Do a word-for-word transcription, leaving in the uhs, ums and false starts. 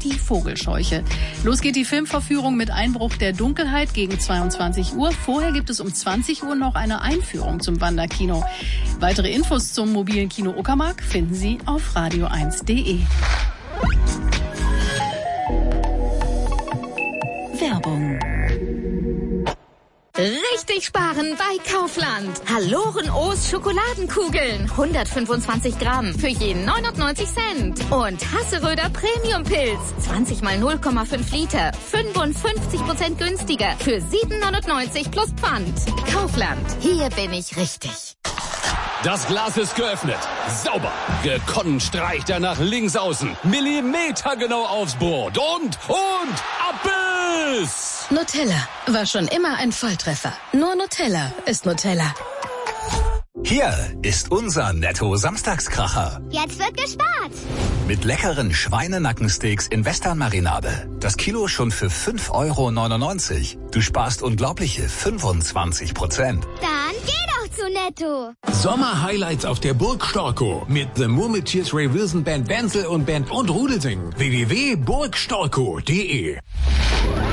Die Vogelscheuche. Los geht die Filmvorführung mit Einbruch der Dunkelheit gegen zweiundzwanzig Uhr. Vorher gibt es um zwanzig Uhr noch eine Einführung zum Wanderkino. Weitere Infos zum mobilen Kino Uckermark finden Sie auf radio eins punkt de. Werbung. Richtig sparen bei Kaufland. Halloren O's Schokoladenkugeln. hundertfünfundzwanzig Gramm für je neunundneunzig Cent. Und Hasseröder Premium Pilz. zwanzig mal null Komma fünf Liter. fünfundfünfzig Prozent günstiger. Für sieben neunundneunzig plus Pfand. Kaufland. Hier bin ich richtig. Das Glas ist geöffnet. Sauber. Gekonnt streicht er nach links außen. Millimetergenau aufs Brot. Und, und, Abbiss! Nutella war schon immer ein Volltreffer. Nur Nutella ist Nutella. Hier ist unser Netto-Samstagskracher. Jetzt wird gespart. Mit leckeren Schweinenackensteaks in Western-Marinade. Das Kilo schon für fünf Euro neunundneunzig. Du sparst unglaubliche fünfundzwanzig Prozent. Dann geh doch zu Netto. Sommer-Highlights auf der Burg Storkow mit The Murmeltiers, Ray Wilson Band, Wenzel und Band und Rudelsing. w w w punkt burg storkow punkt de